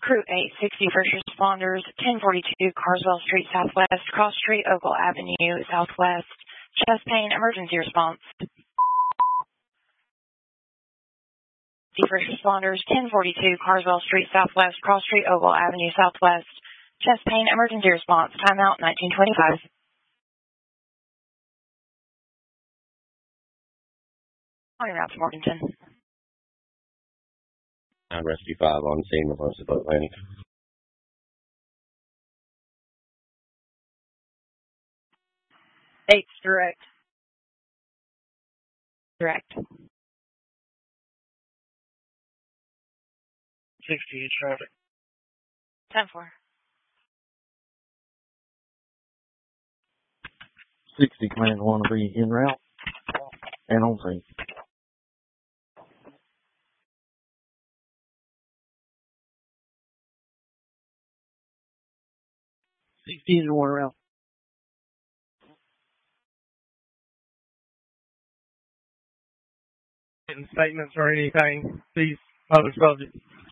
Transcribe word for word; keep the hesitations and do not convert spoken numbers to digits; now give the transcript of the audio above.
Crew eight sixty first responders, ten forty-two Carswell Street Southwest, Cross Street, Ogle Avenue Southwest, chest pain, emergency response. First responders, ten forty-two Carswell Street Southwest, Cross Street, Ogle Avenue Southwest, chest pain, emergency response, timeout nineteen twenty-five. Morning, route to Morganton. nine Rescue five on scene, reverse of Atlantic. Eight's direct. Direct. sixty traffic. ten four. sixty command one to be en route and on scene. sixty is one route. Getting statements or anything, please, other subject.